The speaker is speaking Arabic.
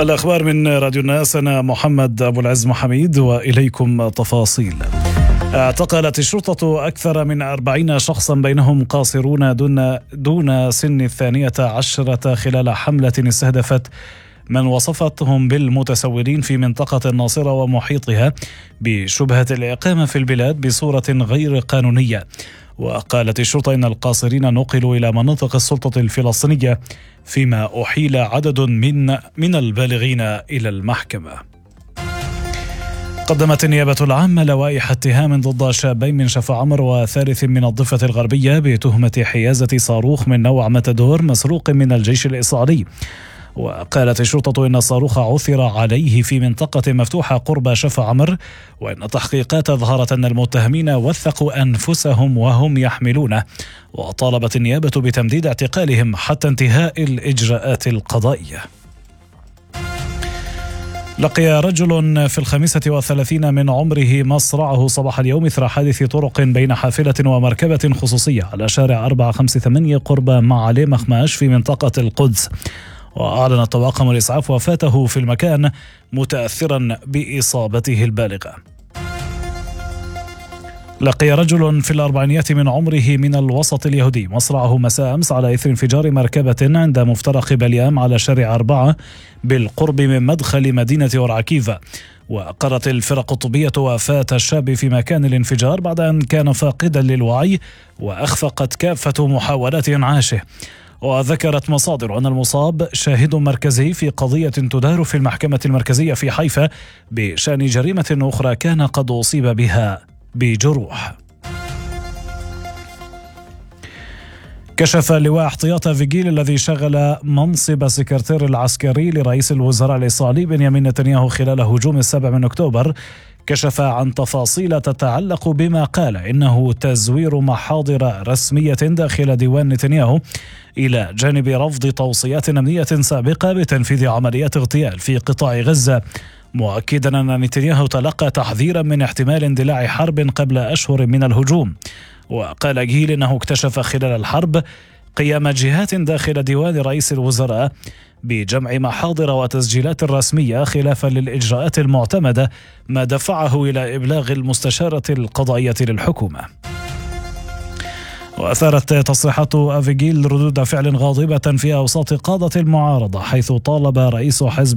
الأخبار من راديو الناس، أنا محمد أبو العز محميد وإليكم تفاصيل. اعتقلت الشرطة أكثر من 40 شخصا بينهم قاصرون دون سن 12 خلال حملة استهدفت من وصفتهم بالمتسولين في منطقة الناصرة ومحيطها بشبهة الإقامة في البلاد بصورة غير قانونية. وقالت الشرطة إن القاصرين نقلوا إلى مناطق السلطة الفلسطينية، فيما أحيل عدد من البالغين إلى المحكمة. قدمت النيابة العامة لوائح اتهام ضد شابين من شفا عمر وثالث من الضفة الغربية بتهمة حيازة صاروخ من نوع متدور مسروق من الجيش الإسرائيلي. وقالت الشرطة إن الصاروخ عثر عليه في منطقة مفتوحة قرب شفا عمر، وإن التحقيقات أظهرت أن المتهمين وثقوا أنفسهم وهم يحملونه، وطالبت النيابة بتمديد اعتقالهم حتى انتهاء الإجراءات القضائية. لقي رجل في 35 من عمره مصرعه صباح اليوم إثر حادث طرق بين حافلة ومركبة خصوصية على شارع 458 قرب معالي مخماش في منطقة القدس. وأعلن الطواقم الإسعاف وفاته في المكان متأثرا بإصابته البالغة. لقي رجل في 40 من عمره من الوسط اليهودي مصرعه مساء أمس على إثر انفجار مركبة عند مفترق بليام على شارع 4 بالقرب من مدخل مدينة أورعكيفا. وأقرت الفرق الطبية وفاة الشاب في مكان الانفجار بعد أن كان فاقدا للوعي وأخفقت كافة محاولات إنعاشه. وذكرت مصادر أن المصاب شاهد مركزي في قضية تدار في المحكمة المركزية في حيفا بشأن جريمة أخرى كان قد أصيب بها بجروح. كشف لواء احتياط فيجيل الذي شغل منصب السكرتير العسكري لرئيس الوزراء الإسرائيلي بنيامين نتنياهو خلال هجوم 7 أكتوبر، كشف عن تفاصيل تتعلق بما قال إنه تزوير محاضر رسمية داخل ديوان نتنياهو، إلى جانب رفض توصيات أمنية سابقة بتنفيذ عمليات اغتيال في قطاع غزة، مؤكدا أن نتنياهو تلقى تحذيرا من احتمال اندلاع حرب قبل أشهر من الهجوم. وقال جيل إنه اكتشف خلال الحرب قيام جهات داخل ديوان رئيس الوزراء بجمع محاضر وتسجيلات رسمية خلافا للإجراءات المعتمدة، ما دفعه إلى إبلاغ المستشارة القضائية للحكومة. وأثارت تصريحات أفيجيل ردود فعل غاضبة في أوساط قادة المعارضة، حيث طالب رئيس حزب